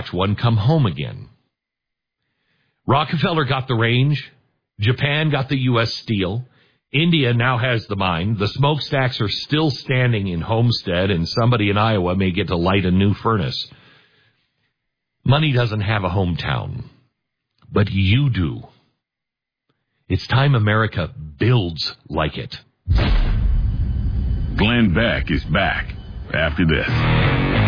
watch one come home again. Rockefeller got the range. Japan got the U.S. Steel. India now has the mine. The smokestacks are still standing in Homestead, and somebody in Iowa may get to light a new furnace. Money doesn't have a hometown, but you do. It's time America builds like it. Glenn Beck is back after this.